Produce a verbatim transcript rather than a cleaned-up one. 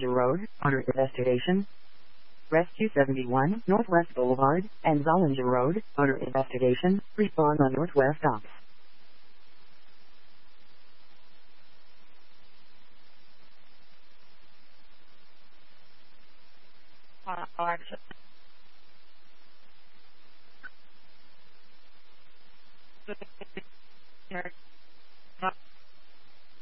Zollinger Road, under investigation. Rescue seventy-one, Northwest Boulevard, and Zollinger Road, under investigation. Respond on Northwest Ops. Uh,